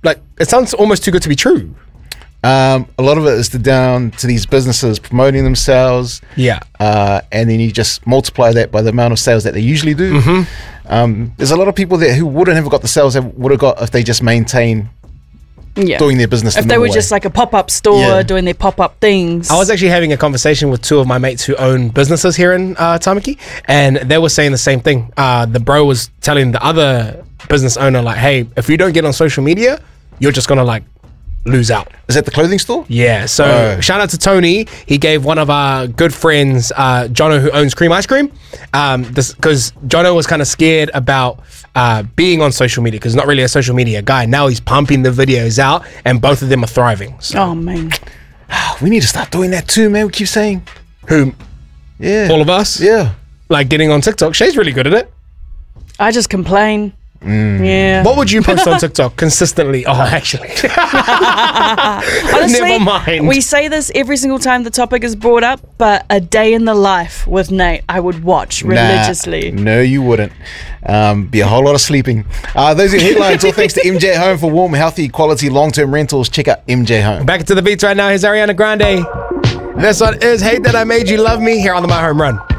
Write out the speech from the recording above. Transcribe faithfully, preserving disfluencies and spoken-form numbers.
like it sounds almost too good to be true. Um, a lot of it is to down to these businesses promoting themselves. Yeah. Uh, and then you just multiply that by the amount of sales that they usually do. Mm-hmm. Um, there's a lot of people there who wouldn't have got the sales they would have got if they just maintain Yeah. doing their business. If the they were normal just way. like a pop-up store Yeah. doing their pop-up things. I was actually having a conversation with two of my mates who own businesses here in uh, Tamaki, and they were saying the same thing. Uh, the bro was telling the other business owner, like, hey, if you don't get on social media, you're just going to like lose out. Is that the clothing store? Yeah, so Oh. shout out to Tony. He gave one of our good friends, uh, Jono, who owns Cream Ice Cream, um, this because Jono was kind of scared about uh, being on social media because not really a social media guy. Now he's pumping the videos out, and both of them are thriving. So. Oh, man. We need to start doing that too, man. We keep saying. Who? Yeah. All of us? Yeah. Like getting on TikTok. Shay's really good at it. I just complain. Mm. Yeah. What would you post on TikTok consistently? Oh, actually. Honestly, Never mind. we say this every single time the topic is brought up, but a day in the life with Nate, I would watch religiously. Nah, no, you wouldn't. Um, be a whole lot of sleeping. Uh, those are your headlines. All thanks to M J Home for warm, healthy, quality, long-term rentals. Check out M J Home. Back into the beats right now. Here's Ariana Grande. This one is Hate That I Made You Love Me here on the My Home Run.